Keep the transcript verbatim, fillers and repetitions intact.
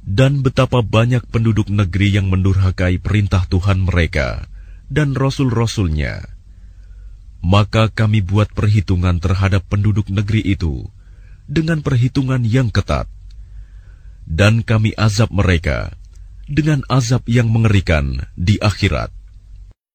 Dan betapa banyak penduduk negeri yang mendurhakai perintah Tuhan mereka dan rasul-rasulnya. Maka kami buat perhitungan terhadap penduduk negeri itu dengan perhitungan yang ketat. Dan kami azab mereka dengan azab yang mengerikan di akhirat.